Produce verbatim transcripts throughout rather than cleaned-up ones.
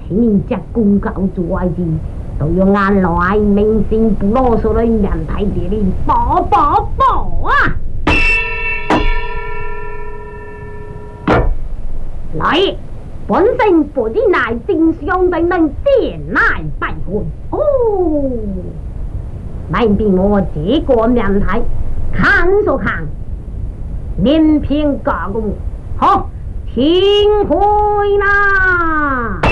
请人家公告做外地，都用眼来明星不啰嗦的面太地里爆爆爆啊！来，本身不知乃正相的能点来拜会哦。明辨我这个面太，看所看，连篇加工，好，听会啦！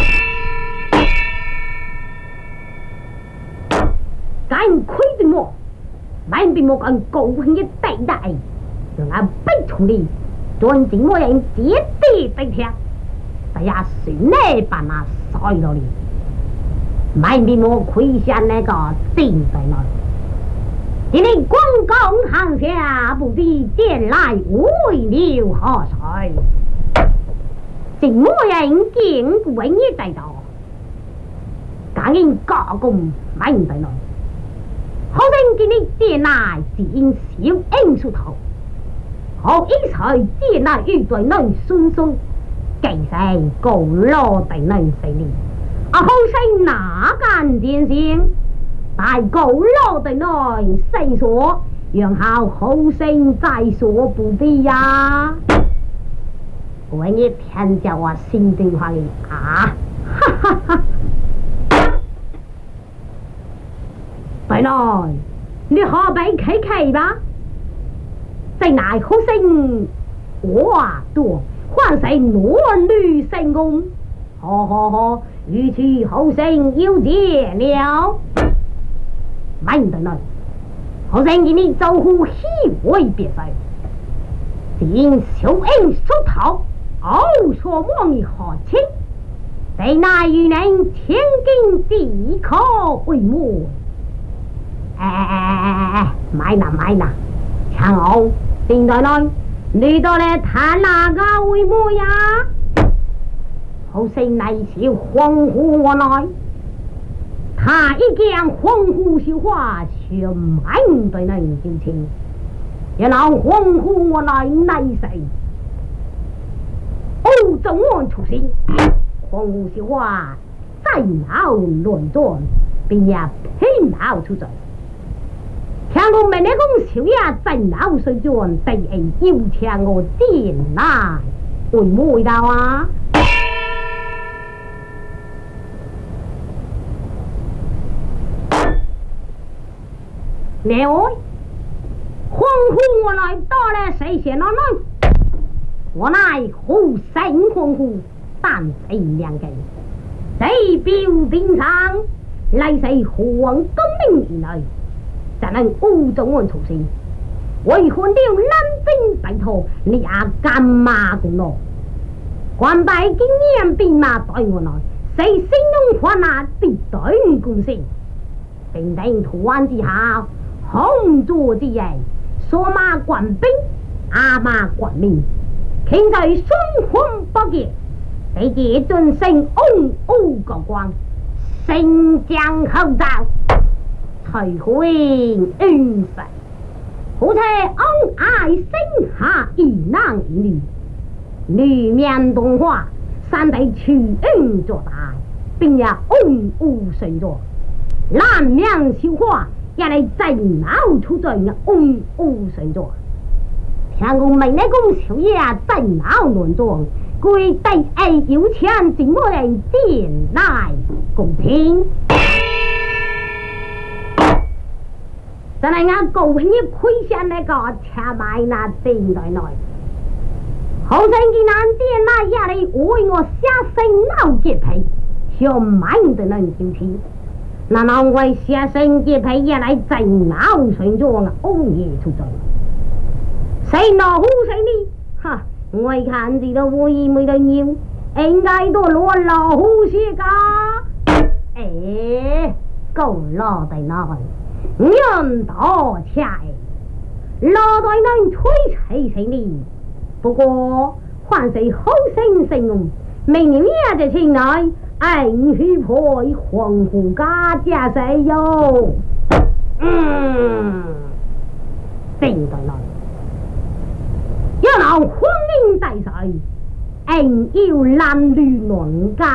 敢亏的我，明辨我敢高兴的对待，让俺背出你。尊敬我人接地对听，大家顺利把那塞到里，明辨我亏下那个定在那。今日广公行下，不必见来为了何谁？敬我人见不为你在道，赶紧加工明在那。好人今日见来见小恩出头。好一才见那玉对能孙孙，既成高罗的能谁呢？啊，好生哪敢见先？大高罗的能谁说？让好好生再说不必呀！我一听叫我心中话里啊，哈哈哈！对了，你何必客气吧？在哪好生哇多，换成男女成功，呵呵呵，如此好生要见了。慢得来，好生今日招呼喜会别赛，见小恩出头，傲说望你何情？在那与人天经地可会幕。哎哎哎哎哎哎，买啦买啦，强傲。定在来，你到来谈哪个为么呀？好生乃是恍惚我来，他一讲恍惚说话，却满对人就情，然后恍惚我来乃谁？欧中案出身，恍惚说话，再闹乱转，并也偏闹出在。听我们那个小呀，真老水准，第二要请我见来，会唔会到啊？两位，欢呼我来到了谁先来来？我乃虎生欢呼，但谁两个？谁标定上来谁皇公明以内？咱能乌中案出身，为何了南京白头，你也干嘛的呢？官拜经验兵马对我来，谁心中话那必对公性？定定图案之下，红座之人，索马官兵，阿马官民，现在双魂不结，地界尊声嗡嗡高光，新疆口罩。才会恩世，好似欧爱生下一男一女，女面动画，三代取恩做大，并也恩无神作；男面笑话，也来真闹出在恩无神作。听我们那公小爷真闹乱撞，归第二有钱怎么人见来共听？咱来俺高兴的亏下那个车买那定来来，好生的难见那也来为我下身闹洁癖，想买的能生气，那难怪下身洁癖也来真闹成状啊，欧夜出在，谁闹好谁呢？哈，我看知道我一没得牛，应该都落老虎些个，哎，够老在那个。人多起来，老大能吹吹谁呢？不过还是好生生用，明年也就请来，俺去破黄虎家家谁哟？嗯，正在来，要闹婚姻大事，俺要男女乱家。